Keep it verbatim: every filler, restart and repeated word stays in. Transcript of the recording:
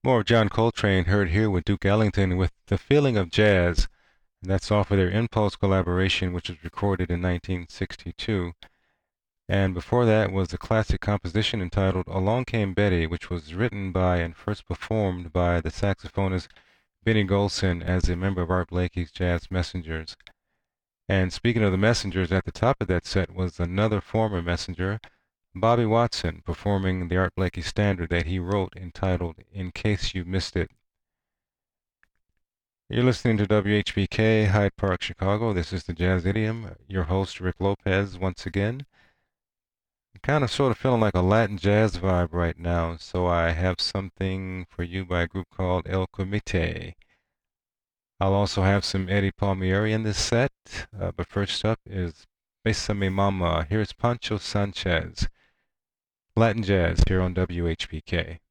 More of John Coltrane heard here with Duke Ellington with The Feeling of Jazz, and that's off of their Impulse collaboration, which was recorded in nineteen sixty-two. And before that was a classic composition entitled Along Came Betty, which was written by and first performed by the saxophonist Benny Golson as a member of Art Blakey's Jazz Messengers. And speaking of the Messengers, at the top of that set was another former Messenger, Bobby Watson, performing the Art Blakey standard that he wrote entitled In Case You Missed It. You're listening to W H B K, Hyde Park, Chicago. This is the Jazz Idiom. Your host, Rick Lopez, once again. I'm kind of sort of feeling like a Latin jazz vibe right now, so I have something for you by a group called El Comite. I'll also have some Eddie Palmieri in this set, uh, but first up is Bésame Mama. Here's Pancho Sanchez. Latin Jazz here on W H P K.